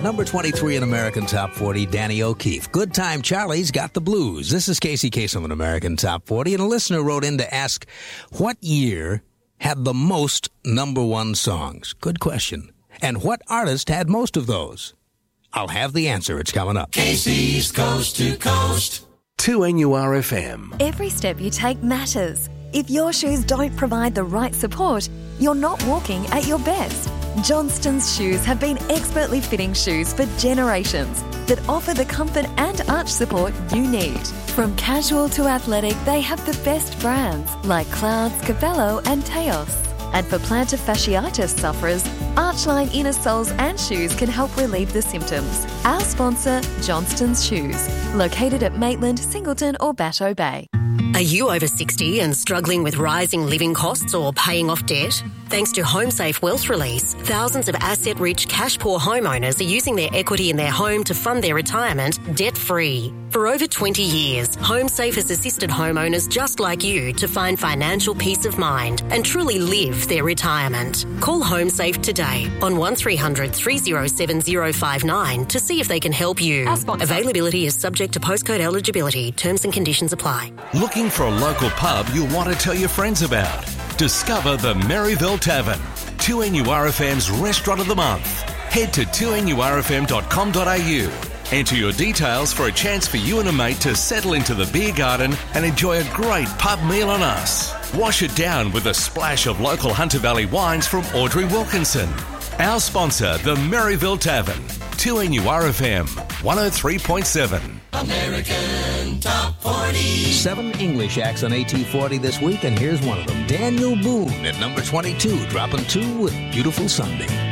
At number 23 in American Top 40, Danny O'Keefe. Good Time Charlie's Got the Blues. This is Casey Kasem in American Top 40, and a listener wrote in to ask, what year had the most number one songs? Good question. And what artist had most of those? I'll have the answer. It's coming up. Casey's Coast to Coast. 2NURFM. Every step you take matters. If your shoes don't provide the right support, you're not walking at your best. Johnston's Shoes have been expertly fitting shoes for generations that offer the comfort and arch support you need. From casual to athletic, they have the best brands like Clouds, Cabello and Teos. And for plantar fasciitis sufferers, Archline inner soles and shoes can help relieve the symptoms. Our sponsor, Johnston's Shoes, located at Maitland, Singleton or Batteau Bay. Are you over 60 and struggling with rising living costs or paying off debt? Thanks to HomeSafe Wealth Release, thousands of asset-rich, cash-poor homeowners are using their equity in their home to fund their retirement debt-free. For over 20 years, HomeSafe has assisted homeowners just like you to find financial peace of mind and truly live their retirement. Call HomeSafe today on 1300 307 059 to see if they can help you. Availability is subject to postcode eligibility. Terms and conditions apply. Looking for a local pub you'll want to tell your friends about? Discover the Maryville Tavern, 2NURFM's Restaurant of the Month. Head to 2NURFM.com.au. Enter your details for a chance for you and a mate to settle into the beer garden and enjoy a great pub meal on us. Wash it down with a splash of local Hunter Valley wines from Audrey Wilkinson. Our sponsor, the Maryville Tavern, 2NURFM 103.7. American Top 40. 7 English acts on AT40 this week, and here's one of them. Daniel Boone at number 22, dropping 2 with Beautiful Sunday.